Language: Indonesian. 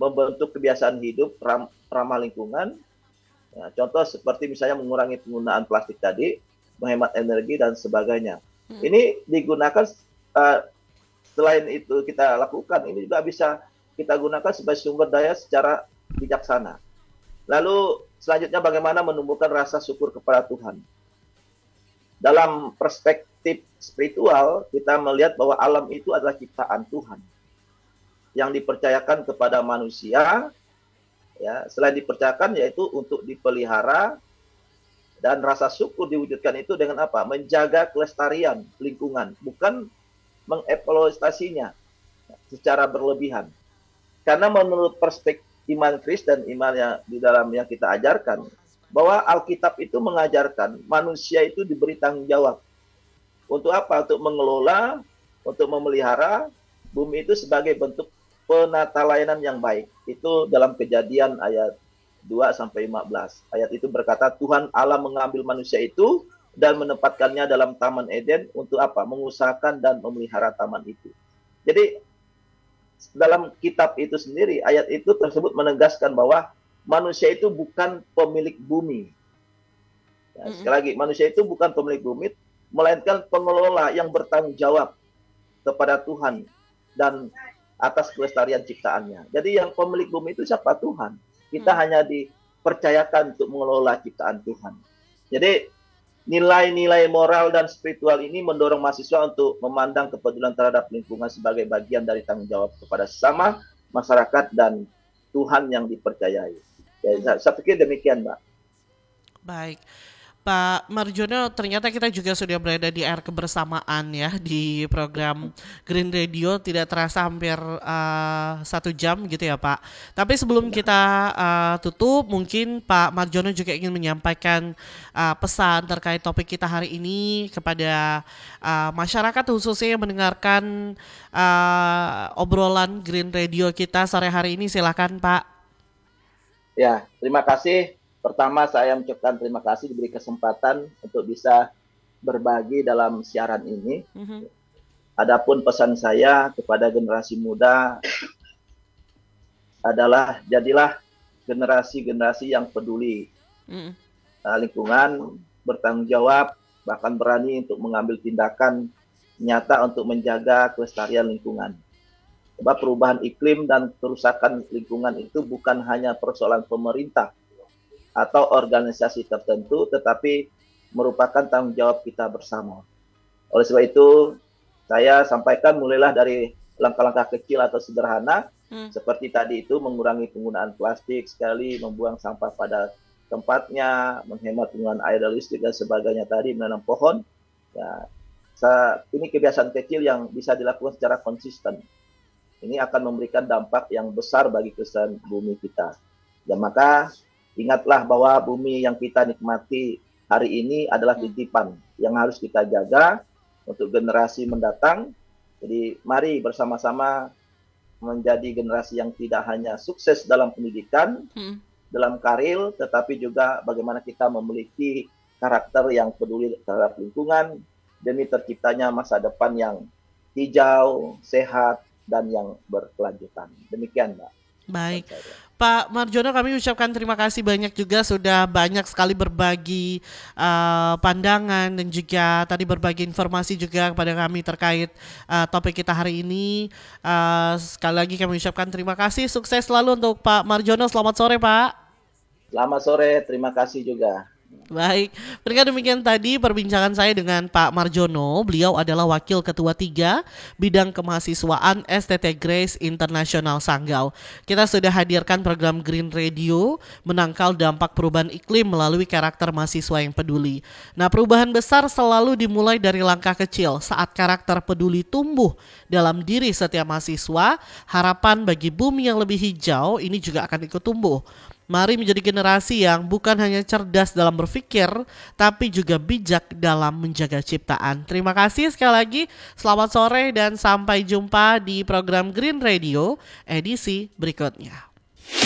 membentuk kebiasaan hidup ramah lingkungan. Ya, contoh seperti misalnya mengurangi penggunaan plastik tadi, menghemat energi dan sebagainya. Ini digunakan selain itu kita lakukan, ini juga bisa kita gunakan sebagai sumber daya secara bijaksana. Lalu selanjutnya bagaimana menumbuhkan rasa syukur kepada Tuhan. Dalam perspektif spiritual, kita melihat bahwa alam itu adalah ciptaan Tuhan yang dipercayakan kepada manusia. Ya, selain dipercayakan yaitu untuk dipelihara, dan rasa syukur diwujudkan itu dengan apa? Menjaga kelestarian lingkungan, bukan mengeksploitasinya secara berlebihan. Karena menurut perspektif iman Kristen, iman yang di dalam yang kita ajarkan, bahwa Alkitab itu mengajarkan manusia itu diberi tanggung jawab. Untuk apa? Untuk mengelola, untuk memelihara bumi itu sebagai bentuk penata layanan yang baik. Itu dalam Kejadian ayat 2-15. Ayat itu berkata, Tuhan Allah mengambil manusia itu dan menempatkannya dalam Taman Eden untuk apa? Mengusahakan dan memelihara taman itu. Jadi dalam kitab itu sendiri, ayat itu tersebut menegaskan bahwa manusia itu bukan pemilik bumi. Ya, sekali lagi, manusia itu bukan pemilik bumi, melainkan pengelola yang bertanggung jawab kepada Tuhan dan atas kelestarian ciptaannya. Jadi yang pemilik bumi itu siapa? Tuhan. Kita hanya dipercayakan untuk mengelola ciptaan Tuhan. Jadi nilai-nilai moral dan spiritual ini mendorong mahasiswa untuk memandang kepedulian terhadap lingkungan sebagai bagian dari tanggung jawab kepada sesama, masyarakat, dan Tuhan yang dipercayai. Ya, saya pikir demikian, Mbak. Baik. Pak Marjono, ternyata kita juga sudah berada di air kebersamaan ya di program Green Radio. Tidak terasa hampir 1 jam gitu ya Pak. Tapi sebelum kita tutup, mungkin Pak Marjono juga ingin menyampaikan pesan terkait topik kita hari ini kepada masyarakat khususnya yang mendengarkan obrolan Green Radio kita sore hari ini. Silakan Pak. Ya, terima kasih. Pertama, saya mengucapkan terima kasih diberi kesempatan untuk bisa berbagi dalam siaran ini. Adapun pesan saya kepada generasi muda adalah jadilah generasi-generasi yang peduli lingkungan, bertanggung jawab, bahkan berani untuk mengambil tindakan nyata untuk menjaga kelestarian lingkungan. Sebab perubahan iklim dan kerusakan lingkungan itu bukan hanya persoalan pemerintah atau organisasi tertentu, tetapi merupakan tanggung jawab kita bersama. Oleh sebab itu, saya sampaikan mulailah dari langkah-langkah kecil atau sederhana, seperti tadi itu mengurangi penggunaan plastik sekali, membuang sampah pada tempatnya, menghemat penggunaan air dan listrik dan sebagainya tadi, menanam pohon. Ya, ini kebiasaan kecil yang bisa dilakukan secara konsisten. Ini akan memberikan dampak yang besar bagi kelestarian bumi kita. Dan maka ingatlah bahwa bumi yang kita nikmati hari ini adalah titipan yang harus kita jaga untuk generasi mendatang. Jadi mari bersama-sama menjadi generasi yang tidak hanya sukses dalam pendidikan, dalam karir, tetapi juga bagaimana kita memiliki karakter yang peduli terhadap lingkungan demi terciptanya masa depan yang hijau, sehat, dan yang berkelanjutan. Demikian, Mbak. Baik. Pak Marjono, kami ucapkan terima kasih banyak juga sudah banyak sekali berbagi pandangan dan juga tadi berbagi informasi juga kepada kami terkait topik kita hari ini. Sekali lagi kami ucapkan terima kasih. Sukses selalu untuk Pak Marjono. Selamat sore, Pak. Selamat sore, terima kasih juga. Baik, mereka demikian tadi perbincangan saya dengan Pak Marjono. Beliau adalah Wakil Ketua 3 Bidang Kemahasiswaan STT Grace International Sanggau. Kita sudah hadirkan program Green Radio, menangkal dampak perubahan iklim melalui karakter mahasiswa yang peduli. Nah, perubahan besar selalu dimulai dari langkah kecil. Saat karakter peduli tumbuh dalam diri setiap mahasiswa, harapan bagi bumi yang lebih hijau ini juga akan ikut tumbuh. Mari menjadi generasi yang bukan hanya cerdas dalam berpikir, tapi juga bijak dalam menjaga ciptaan. Terima kasih sekali lagi, selamat sore dan sampai jumpa di program Green Radio edisi berikutnya.